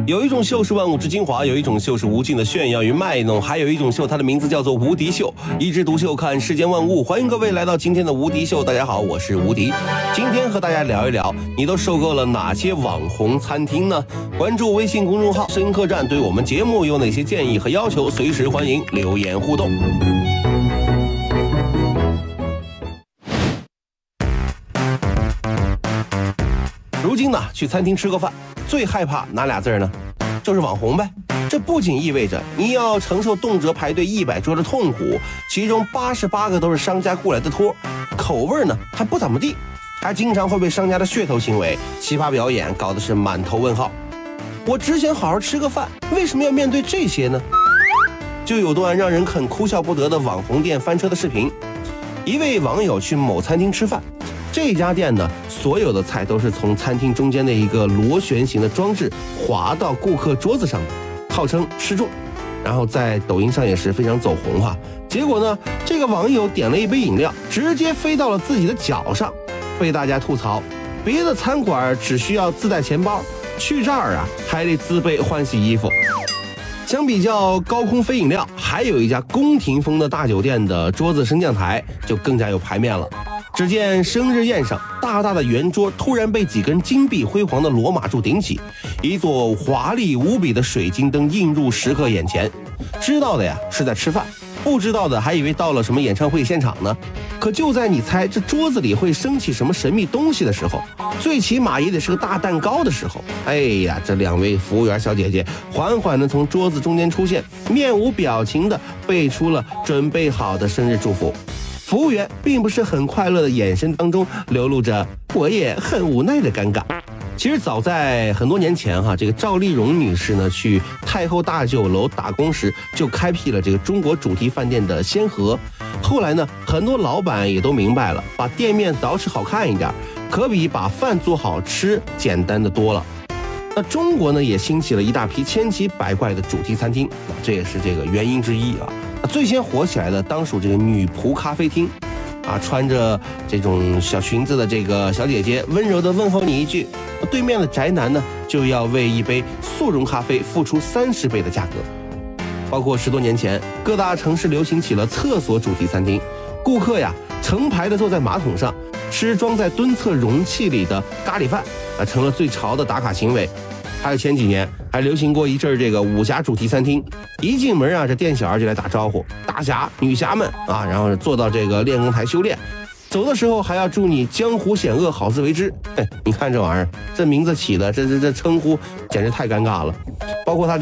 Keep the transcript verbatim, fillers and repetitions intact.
有一种秀是万物之精华，有一种秀是无尽的炫耀与卖弄，还有一种秀，它的名字叫做无敌秀。一枝独秀，看世间万物。欢迎各位来到今天的无敌秀。大家好，我是无敌。今天和大家聊一聊，你都受够了哪些网红餐厅呢？关注微信公众号声音客栈，对我们节目有哪些建议和要求，随时欢迎留言互动。如今呢，去餐厅吃个饭，最害怕哪俩字呢？就是网红呗。这不仅意味着你要承受动辄排队一百桌的痛苦，其中八十八个都是商家雇来的托，口味呢还不怎么地，还经常会被商家的噱头行为、奇葩表演搞得是满头问号。我只想好好吃个饭，为什么要面对这些呢？就有段让人很哭笑不得的网红店翻车的视频。一位网友去某餐厅吃饭，这家店呢，所有的菜都是从餐厅中间的一个螺旋形的装置滑到顾客桌子上的，号称吃重，然后在抖音上也是非常走红哈。结果呢，这个网友点了一杯饮料，直接飞到了自己的脚上，被大家吐槽。别的餐馆只需要自带钱包，去这儿啊还得自备换洗衣服。相比较高空飞饮料，还有一家宫廷风的大酒店的桌子升降台就更加有排面了。只见生日宴上，大大的圆桌突然被几根金碧辉煌的罗马柱顶起，一座华丽无比的水晶灯映入食客眼前。知道的呀是在吃饭，不知道的还以为到了什么演唱会现场呢。可就在你猜这桌子里会升起什么神秘东西的时候，最起码也得是个大蛋糕的时候，哎呀，这两位服务员小姐姐缓缓地从桌子中间出现，面无表情地背出了准备好的生日祝福。服务员并不是很快乐的眼神当中流露着我也很无奈的尴尬。其实早在很多年前哈，这个赵丽蓉女士呢去太后大酒楼打工时，就开辟了这个中国主题饭店的先河。后来呢，很多老板也都明白了，把店面捯饬好看一点，可比把饭做好吃简单的多了。那中国呢，也兴起了一大批千奇百怪的主题餐厅，这也是这个原因之一啊。最先火起来的当属这个女仆咖啡厅，啊，穿着这种小裙子的这个小姐姐温柔地问候你一句，对面的宅男呢就要为一杯速溶咖啡付出三十倍的价格。包括十多年前，各大城市流行起了厕所主题餐厅，顾客呀成排的坐在马桶上吃装在蹲厕容器里的咖喱饭，啊，成了最潮的打卡行为。还有前几年还流行过一阵这个武侠主题餐厅，一进门啊，这店小二就来打招呼，大侠女侠们啊，然后坐到这个练功台修炼，走的时候还要祝你江湖险恶好自为之。哎，你看这玩意儿，这名字起的，这这这称呼简直太尴尬了。包括他